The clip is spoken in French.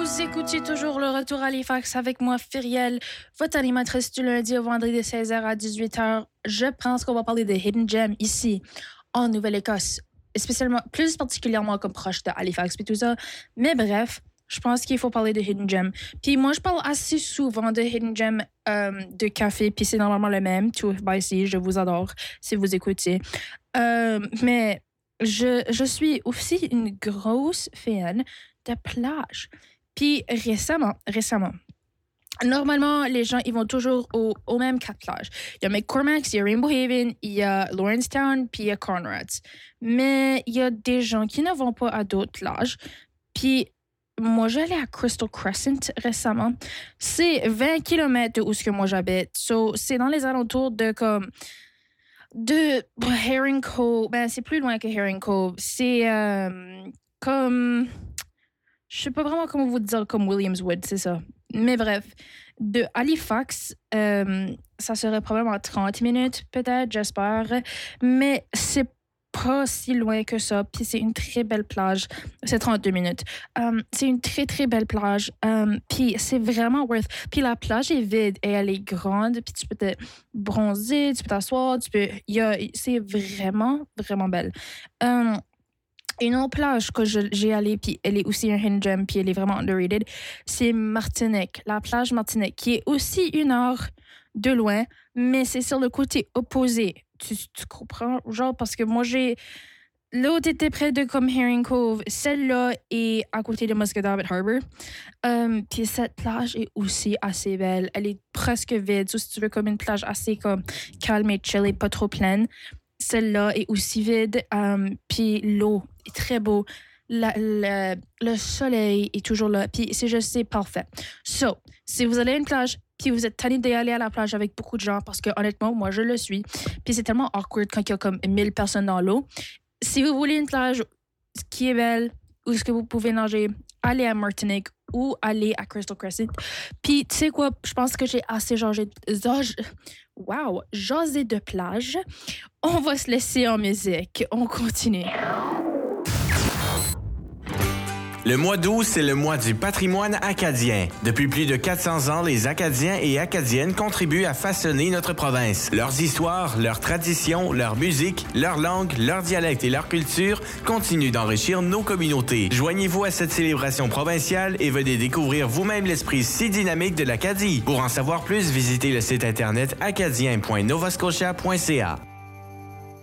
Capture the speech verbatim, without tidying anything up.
Vous écoutez toujours le retour à Halifax avec moi, Firiel, votre animatrice du lundi au vendredi de seize heures à dix-huit heures. Je pense qu'on va parler de Hidden Gem ici, en Nouvelle-Écosse, spécialement, plus particulièrement comme proche de Halifax et tout ça. Mais bref, je pense qu'il faut parler de Hidden Gem. Puis moi, je parle assez souvent de Hidden Gem euh, de café, puis c'est normalement le même. Tout by ici, je vous adore si vous écoutez. Euh, mais je, je suis aussi une grosse fan de plage. Puis récemment, récemment, normalement, les gens, ils vont toujours aux, aux mêmes quatre plages. Il y a McCormack's, il y a Rainbow Haven, il y a Lawrencetown, puis il y a Conrads. Mais il y a des gens qui ne vont pas à d'autres plages. Puis moi, j'allais à Crystal Crescent récemment. C'est vingt kilomètres de où ce que moi j'habite. So, c'est dans les alentours de comme... de Herring Cove. Ben, c'est plus loin que Herring Cove. C'est euh, comme... Je sais pas vraiment comment vous dire comme Williamswood, c'est ça. Mais bref, de Halifax, euh, ça serait probablement trente minutes, peut-être, j'espère. Mais c'est pas si loin que ça. Puis c'est une très belle plage. C'est trente-deux minutes. Um, c'est une très, très belle plage. Um, puis c'est vraiment worth. Puis la plage est vide et elle est grande. Puis tu peux te bronzer, tu peux t'asseoir, tu peux... Y a... C'est vraiment, vraiment belle. Um, Une autre plage que je, j'ai allée, puis elle est aussi un hidden gem, puis elle est vraiment underrated, c'est Martinique, la plage Martinique, qui est aussi une heure de loin, mais c'est sur le côté opposé. Tu, tu comprends? Genre, parce que moi, j'ai... L'autre était près de comme Herring Cove. Celle-là est à côté de Musquodoboit Harbour. Um, puis cette plage est aussi assez belle. Elle est presque vide. So, si tu veux comme une plage assez comme calme et chill et pas trop pleine, celle-là est aussi vide. Um, puis l'eau est très beau. La, la, le soleil est toujours là. Puis c'est juste, c'est parfait. So, si vous allez à une plage, puis vous êtes tanné d'aller à la plage avec beaucoup de gens, parce que honnêtement, moi, je le suis. Puis c'est tellement awkward quand il y a comme mille personnes dans l'eau. Si vous voulez une plage qui est belle, où est-ce que vous pouvez nager, allez à Martinique ou allez à Crystal Crescent. Puis, tu sais quoi, je pense que j'ai assez jasé... Wow! Jasé de plage. On va se laisser en musique. On continue. Le mois d'août, c'est le mois du patrimoine acadien. Depuis plus de quatre cents ans, les Acadiens et Acadiennes contribuent à façonner notre province. Leurs histoires, leurs traditions, leur musique, leur langue, leur dialecte et leur culture continuent d'enrichir nos communautés. Joignez-vous à cette célébration provinciale et venez découvrir vous-même l'esprit si dynamique de l'Acadie. Pour en savoir plus, visitez le site internet acadien point nova scotia point c a.